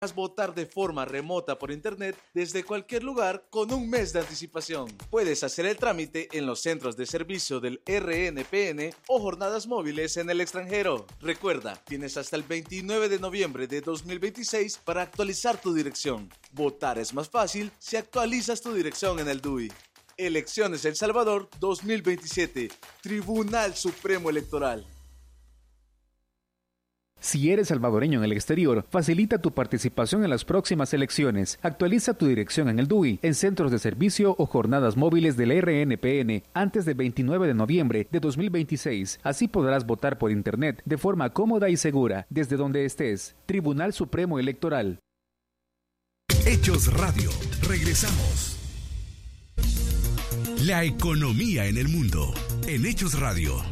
Votar de forma remota por internet desde cualquier lugar con un mes de anticipación. Puedes hacer el trámite en los centros de servicio del RNPN o jornadas móviles en el extranjero. Recuerda, tienes hasta el 29 de noviembre de 2026 para actualizar tu dirección. Votar es más fácil si actualizas tu dirección en el DUI. Elecciones El Salvador 2027. Tribunal Supremo Electoral. Si eres salvadoreño en el exterior, facilita tu participación en las próximas elecciones. Actualiza tu dirección en el DUI, en centros de servicio o jornadas móviles del RNPN antes del 29 de noviembre de 2026. Así podrás votar por internet de forma cómoda y segura desde donde estés. Tribunal Supremo Electoral. Hechos Radio. Regresamos. La economía en el mundo. En Hechos Radio.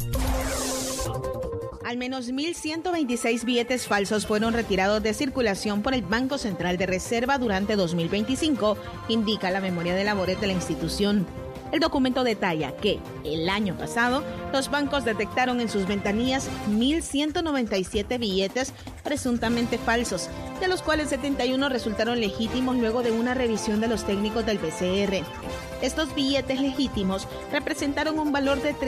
Al menos 1.126 billetes falsos fueron retirados de circulación por el Banco Central de Reserva durante 2025, indica la memoria de labores de la institución. El documento detalla que, el año pasado, los bancos detectaron en sus ventanillas 1.197 billetes presuntamente falsos, de los cuales 71 resultaron legítimos luego de una revisión de los técnicos del BCR. Estos billetes legítimos representaron un valor de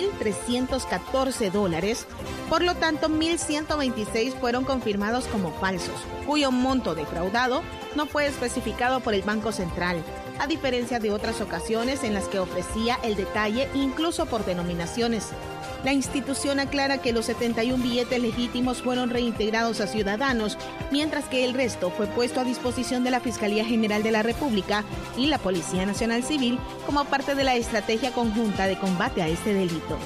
$3.314, por lo tanto 1.126 fueron confirmados como falsos, cuyo monto defraudado no fue especificado por el Banco Central, a diferencia de otras ocasiones en las que ofrecía el detalle incluso por denominaciones. La institución aclara que los 71 billetes legítimos fueron reintegrados a ciudadanos, mientras que el resto fue puesto a disposición de la Fiscalía General de la República y la Policía Nacional Civil como parte de la estrategia conjunta de combate a este delito.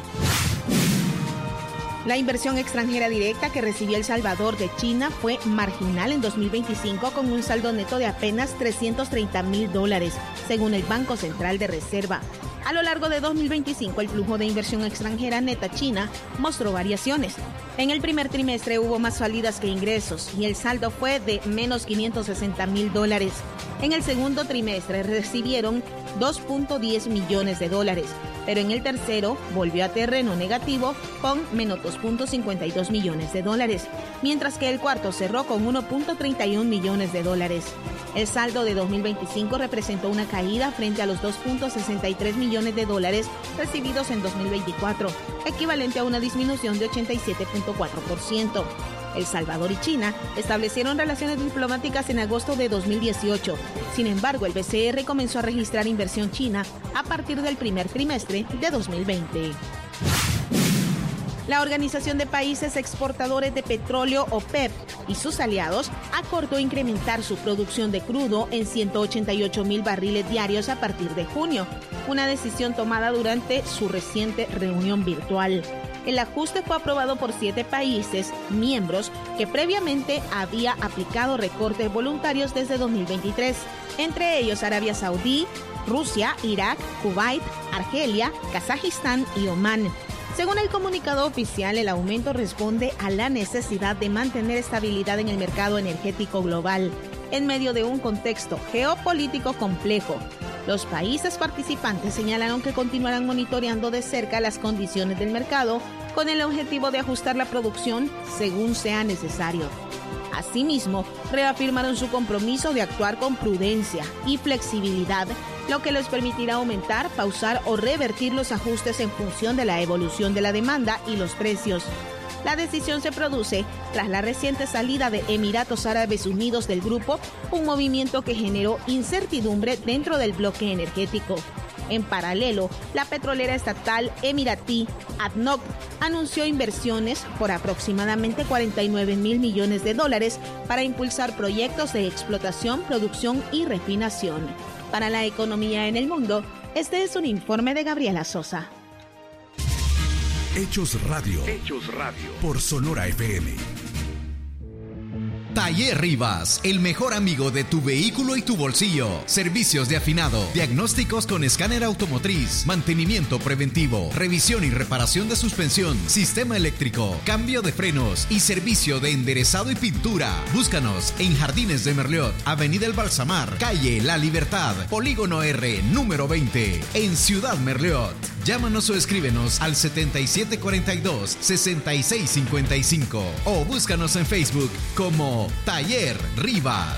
La inversión extranjera directa que recibió El Salvador de China fue marginal en 2025 con un saldo neto de apenas $330,000, según el Banco Central de Reserva. A lo largo de 2025, el flujo de inversión extranjera neta china mostró variaciones. En el primer trimestre hubo más salidas que ingresos y el saldo fue de menos $560,000. En el segundo trimestre recibieron $2.10 millones, pero en el tercero volvió a terreno negativo con menos $2.52 millones, mientras que el cuarto cerró con $1.31 millones. El saldo de 2025 representó una caída frente a los $2.63 millones recibidos en 2024, equivalente a una disminución de 87.4%. El Salvador y China establecieron relaciones diplomáticas en agosto de 2018. Sin embargo, el BCR comenzó a registrar inversión china a partir del primer trimestre de 2020. La Organización de Países Exportadores de Petróleo, OPEP, y sus aliados acordó incrementar su producción de crudo en 188,000 barriles diarios a partir de junio, una decisión tomada durante su reciente reunión virtual. El ajuste fue aprobado por 7 países miembros que previamente había aplicado recortes voluntarios desde 2023, entre ellos Arabia Saudí, Rusia, Irak, Kuwait, Argelia, Kazajistán y Omán. Según el comunicado oficial, el aumento responde a la necesidad de mantener estabilidad en el mercado energético global, en medio de un contexto geopolítico complejo. Los países participantes señalaron que continuarán monitoreando de cerca las condiciones del mercado con el objetivo de ajustar la producción según sea necesario. Asimismo, reafirmaron su compromiso de actuar con prudencia y flexibilidad, lo que les permitirá aumentar, pausar o revertir los ajustes en función de la evolución de la demanda y los precios. La decisión se produce tras la reciente salida de Emiratos Árabes Unidos del grupo, un movimiento que generó incertidumbre dentro del bloque energético. En paralelo, la petrolera estatal emiratí ADNOC anunció inversiones por aproximadamente $49,000 millones para impulsar proyectos de explotación, producción y refinación. Para la economía en el mundo, este es un informe de Gabriela Sosa. Hechos Radio. Hechos Radio. Por Sonora FM. Taller Rivas, el mejor amigo de tu vehículo y tu bolsillo. Servicios de afinado, diagnósticos con escáner automotriz, mantenimiento preventivo, revisión y reparación de suspensión, sistema eléctrico, cambio de frenos y servicio de enderezado y pintura. Búscanos en Jardines de Merliot, Avenida El Balsamar, calle La Libertad, Polígono R, número 20, en Ciudad Merliot. Llámanos o escríbenos al 7742-6655 o búscanos en Facebook como Taller Rivas.